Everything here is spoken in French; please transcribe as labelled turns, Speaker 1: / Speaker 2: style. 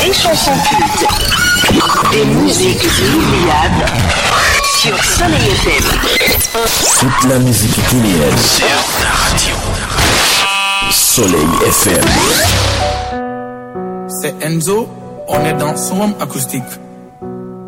Speaker 1: Des chansons cultes, des musiques inoubliables sur Soleil FM.
Speaker 2: Toute la musique guinéenne sur la radio Soleil FM.
Speaker 3: C'est Enzo, on est dans Summum Acoustique.